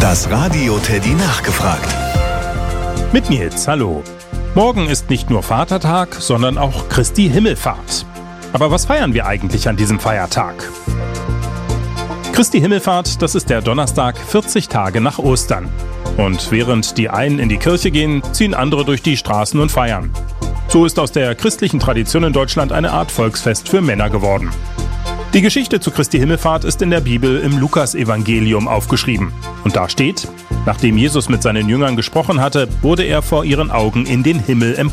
Das Radio Teddy nachgefragt. Mit Nils, hallo. Morgen ist nicht nur Vatertag, sondern auch Christi Himmelfahrt. Aber was feiern wir eigentlich an diesem Feiertag? Christi Himmelfahrt, das ist der Donnerstag 40 Tage nach Ostern. Und während die einen in die Kirche gehen, ziehen andere durch die Straßen und feiern. So ist aus der christlichen Tradition in Deutschland eine Art Volksfest für Männer geworden. Die Geschichte zu Christi Himmelfahrt ist in der Bibel im Lukas-Evangelium aufgeschrieben. Und da steht: Nachdem Jesus mit seinen Jüngern gesprochen hatte, wurde er vor ihren Augen in den Himmel